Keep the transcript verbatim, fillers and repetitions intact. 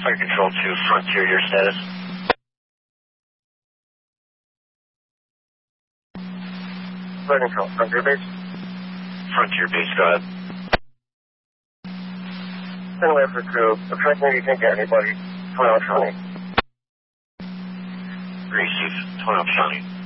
Flight Control to Frontier, your status? Flight Control, Frontier Base? Frontier Base, go ahead. Send away for crew. Looks like maybe you can't get anybody. Twin Oaks County. Receive, Twin Oaks County.